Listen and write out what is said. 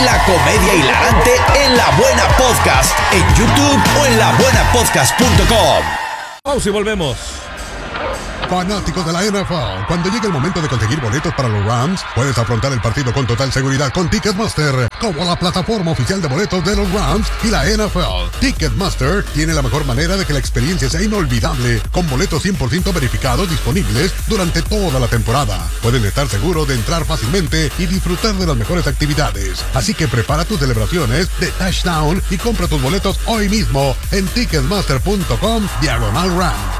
La comedia hilarante en La Buena Podcast, en YouTube o en labuenapodcast.com. Vamos y volvemos. Fanáticos de la NFL, cuando llegue el momento de conseguir boletos para los Rams, puedes afrontar el partido con total seguridad con Ticketmaster, como la plataforma oficial de boletos de los Rams y la NFL. Ticketmaster tiene la mejor manera de que la experiencia sea inolvidable, con boletos 100% verificados disponibles durante toda la temporada. Pueden estar seguros de entrar fácilmente y disfrutar de las mejores actividades. Así que prepara tus celebraciones de touchdown y compra tus boletos hoy mismo en Ticketmaster.com/Rams.